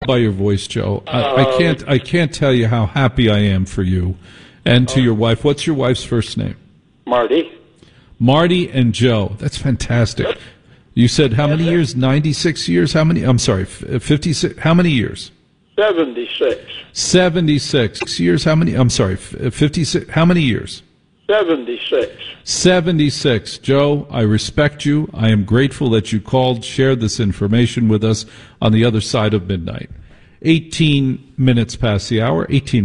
by your voice, Joe. I can't tell you how happy I am for you and to your wife. What's your wife's first name? Marty. Marty and Joe. That's fantastic. You said how many years? 96 years? How many? I'm sorry, 56. How many years? 76. 76 years. How many? I'm sorry, 56. How many years? 76. 76. Joe, I respect you. I am grateful that you called, shared this information with us on the other side of midnight. 18 minutes past the hour. 18